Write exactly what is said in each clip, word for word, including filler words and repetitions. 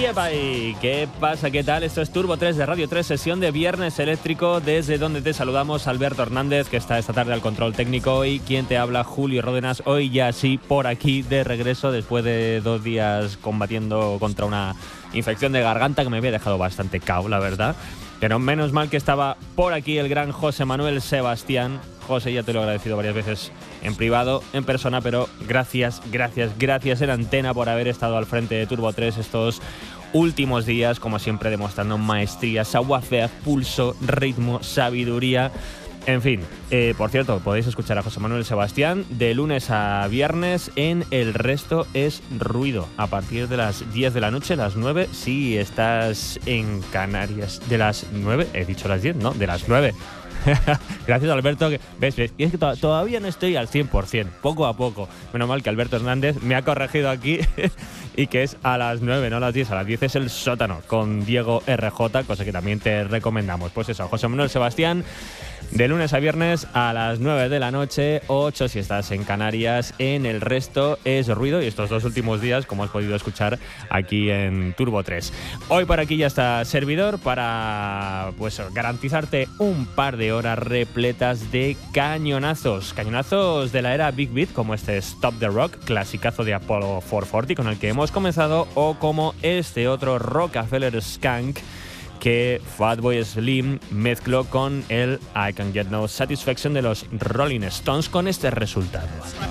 ¡Yepa! ¿Qué pasa? ¿Qué tal? Esto es Turbo tres de Radio tres, sesión de Viernes Eléctrico, desde donde te saludamos Alberto Hernández, que está esta tarde al control técnico, y quien te habla, Julio Ródenas, hoy ya sí por aquí de regreso, después de dos días combatiendo contra una infección de garganta que me había dejado bastante cao, la verdad. Pero menos mal que estaba por aquí el gran José Manuel Sebastián. José, ya te lo he agradecido varias veces en privado, en persona, pero gracias, gracias, gracias en antena por haber estado al frente de Turbo tres estos últimos días, como siempre demostrando maestría, savoir-faire, pulso, ritmo, sabiduría. En fin, eh, por cierto, podéis escuchar a José Manuel Sebastián de lunes a viernes en El Resto es Ruido, a partir de las diez de la noche, las nueve, si estás en Canarias. De las nueve, he dicho las diez, ¿no? De las nueve. Gracias, Alberto. Que, ¿ves, ves? Y es que to- todavía no estoy al cien por ciento, poco a poco. Menos mal que Alberto Hernández me ha corregido aquí y que es a las nueve, no a las diez. A las diez es El Sótano con Diego R J, cosa que también te recomendamos. Pues eso, José Manuel Sebastián, de lunes a viernes a las nueve de la noche, ocho si estás en Canarias, en El Resto es Ruido, y estos dos últimos días, como has podido escuchar aquí en Turbo tres. Hoy por aquí ya está servidor para pues garantizarte un par de horas repletas de cañonazos. Cañonazos de la era Big Beat, como este Stop the Rock, clasicazo de Apollo cuatrocientos cuarenta con el que hemos comenzado, o como este otro Rockefeller Skank que Fatboy Slim mezcló con el I Can Get No Satisfaction de los Rolling Stones, con este resultado.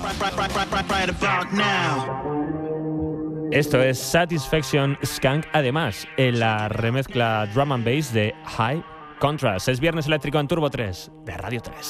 Esto es Satisfaction Skank, además en la remezcla drum and bass de High Contrast. Es Viernes Eléctrico en Turbo tres de Radio tres.